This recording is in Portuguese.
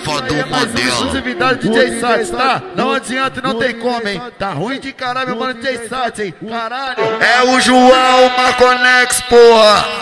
tropa do modelo. Exclusividade DJ Sat, tá? Não adianta, não tem como, hein? Tá ruim de caralho, meu mano DJ Sat, hein? Caralho. É o João Marconex, porra.